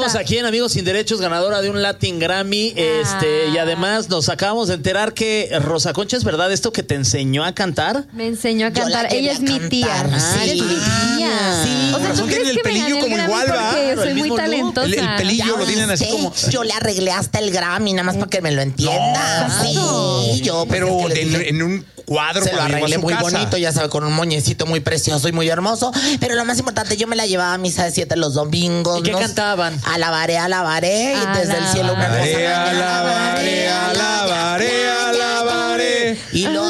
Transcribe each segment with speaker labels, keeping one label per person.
Speaker 1: tenemos aquí en Amigos Sin Derechos, ganadora de un Latin Grammy. Y además nos acabamos de enterar que Rosa Concha, ¿es verdad esto que te enseñó a cantar?
Speaker 2: Me enseñó a cantar. Ella es mi tía.
Speaker 1: Sí.
Speaker 2: Ella es mi tía.
Speaker 1: Sí.
Speaker 2: O sea, ¿tú crees
Speaker 3: el
Speaker 2: que me
Speaker 3: pelillo
Speaker 2: gané el
Speaker 3: como
Speaker 2: Grammy
Speaker 3: igual, ¿va?
Speaker 2: porque
Speaker 1: Claro,
Speaker 2: soy
Speaker 1: el
Speaker 2: muy
Speaker 1: mismo look.
Speaker 2: talentosa?
Speaker 3: El pelillo lo tienen así como...
Speaker 4: Yo le arreglé hasta el Grammy, nada más para que me lo entienda. Sí, yo. Pues,
Speaker 3: Pero
Speaker 4: es que le dije,
Speaker 3: en un cuadro.
Speaker 4: se lo
Speaker 3: cuando llegó a
Speaker 4: arreglé
Speaker 3: su
Speaker 4: muy
Speaker 3: casa.
Speaker 4: bonito, ya sabe, con un moñecito muy precioso y muy hermoso. Pero lo más importante, yo me la llevaba a misa de 7 los domingos.
Speaker 1: ¿Y qué cantaban?
Speaker 4: Alabaré, alabaré. Y desde el cielo una
Speaker 3: Alabaré,
Speaker 4: cosa.
Speaker 3: alabaré, alabaré, alabaré.
Speaker 4: Y lo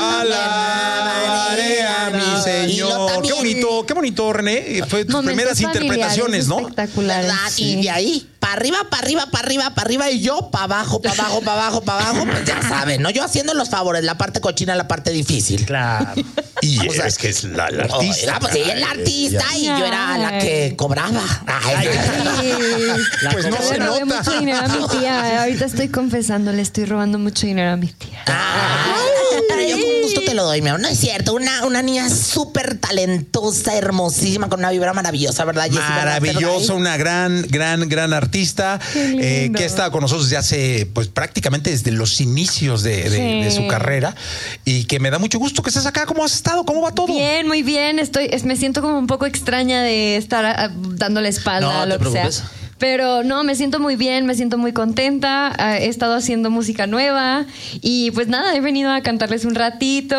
Speaker 3: alabaré a mi Señor. Qué bonito, René. Fue tus
Speaker 2: Momentos
Speaker 3: primeras interpretaciones,
Speaker 2: familiares
Speaker 3: ¿no?
Speaker 2: espectaculares.
Speaker 4: ¿Verdad?
Speaker 2: Sí.
Speaker 4: Y de ahí, para arriba, para arriba, para arriba, para arriba, y yo para abajo, para abajo, para abajo, para abajo. Pues ya saben, ¿no? Yo haciendo los favores, la parte cochina, la parte difícil.
Speaker 1: Claro.
Speaker 3: Y
Speaker 4: O sea,
Speaker 3: es que es la artista.
Speaker 4: Era, pues ella es la artista y yo era la que cobraba. Ay,
Speaker 3: Pues no se
Speaker 2: Le robé
Speaker 3: nota.
Speaker 2: mucho dinero a mi tía. Ahorita estoy confesando, le estoy robando mucho dinero a mi tía.
Speaker 4: Pero yo con gusto te lo doy, mi amor. No es cierto. Una niña súper talentosa, hermosísima, con una vibra maravillosa, ¿verdad, Jessy?
Speaker 3: Maravillosa, una gran artista
Speaker 2: lindo.
Speaker 3: que ha estado con nosotros desde hace, pues prácticamente desde los inicios de su carrera y que me da mucho gusto que estés acá. ¿Cómo has estado? ¿Cómo va todo?
Speaker 2: Bien, muy bien. Me siento como un poco extraña de estar dándole espalda
Speaker 1: No
Speaker 2: a lo
Speaker 1: te
Speaker 2: que sea.
Speaker 1: preocupes.
Speaker 2: Pero no, me siento muy bien, me siento muy contenta. He estado haciendo música nueva y pues nada, he venido a cantarles un ratito,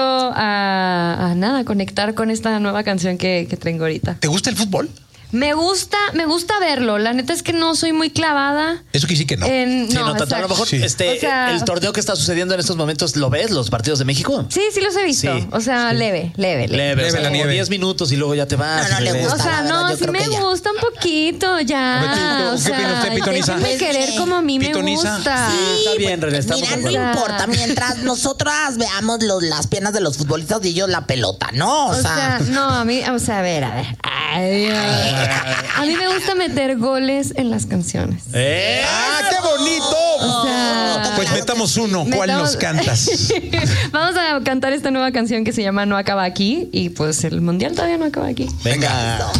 Speaker 2: a nada, conectar con esta nueva canción que tengo ahorita.
Speaker 3: ¿Te gusta el fútbol?
Speaker 2: Me gusta verlo. La neta es que no soy muy clavada.
Speaker 3: Eso que sí que no.
Speaker 1: Sí, no, tanto. A lo
Speaker 2: exacto.
Speaker 1: mejor
Speaker 3: Sí.
Speaker 2: O sea,
Speaker 1: el torneo que está sucediendo en estos momentos, ¿lo ves? ¿Los partidos de México?
Speaker 2: Sí, sí los he visto.
Speaker 1: Sí.
Speaker 2: O sea, leve.
Speaker 1: Leve, o sea,
Speaker 3: la
Speaker 1: como
Speaker 3: nieve.
Speaker 1: 10 minutos y luego ya te vas.
Speaker 4: No, no
Speaker 1: y
Speaker 4: le
Speaker 1: regresas.
Speaker 2: O sea,
Speaker 4: la verdad,
Speaker 2: no,
Speaker 4: yo
Speaker 2: sí
Speaker 4: creo
Speaker 2: me
Speaker 4: que ya.
Speaker 2: gusta un poquito ya.
Speaker 3: A ver, ¿qué
Speaker 2: O sea,
Speaker 3: opina usted, Pitonisa?
Speaker 2: déjenme querer como a mí me
Speaker 3: Pitonisa.
Speaker 2: gusta.
Speaker 1: Sí, está bien, René, estamos
Speaker 4: Mira,
Speaker 1: de
Speaker 4: no
Speaker 1: acuerdo.
Speaker 4: importa, mientras nosotras veamos las piernas de los futbolistas y ellos la pelota, ¿no?
Speaker 2: O sea, no, a mí, o sea, a ver. Ay, a mí me gusta meter goles en las canciones.
Speaker 3: ¡Ah, qué bonito!
Speaker 2: O sea,
Speaker 3: Pues metamos uno. ¿Cuál
Speaker 2: metamos-
Speaker 3: nos cantas?
Speaker 2: Vamos a cantar esta nueva canción que se llama No acaba aquí y pues el mundial todavía no acaba aquí.
Speaker 1: Venga.